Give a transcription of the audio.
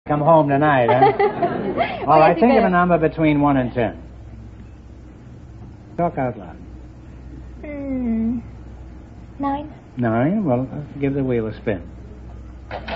Come home tonight, huh? All right, think of a number between 1 and 10. Talk out loud. 9. 9? Well, let's give the wheel a spin.